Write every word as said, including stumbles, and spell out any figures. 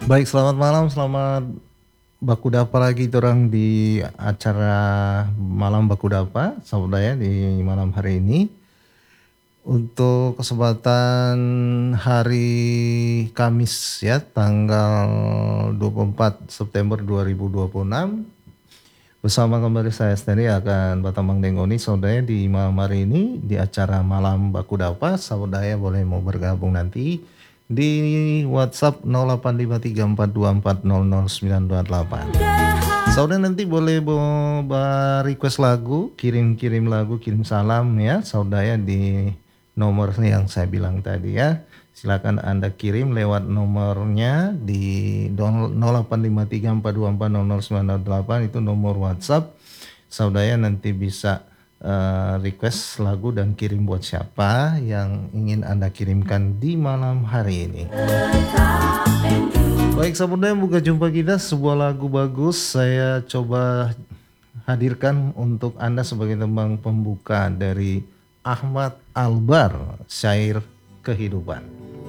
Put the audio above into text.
Baik, selamat malam, selamat bakudapa lagi torang di acara malam bakudapa sabudaya di malam hari ini. Untuk kesempatan hari Kamis ya, tanggal dua puluh empat September dua ribu dua puluh enam. Bersama kembali saya sendiri akan Batamang Denggoni saudara di malam hari ini di acara malam bakudapa. Saudara boleh mau bergabung nanti di WhatsApp nol delapan lima tiga empat dua empat nol nol sembilan dua delapan. Saudara nanti boleh bawa request lagu, kirim-kirim lagu, kirim salam ya saudara di nomor yang saya bilang tadi ya. Silakan Anda kirim lewat nomornya di nol delapan lima tiga empat dua empat nol nol sembilan delapan, itu nomor WhatsApp. Saudara nanti bisa uh, request lagu dan kirim buat siapa yang ingin Anda kirimkan di malam hari ini. Baik saudara, buka jumpa kita sebuah lagu bagus saya coba hadirkan untuk Anda sebagai tembang pembuka dari Ahmad Albar, Syair Kehidupan.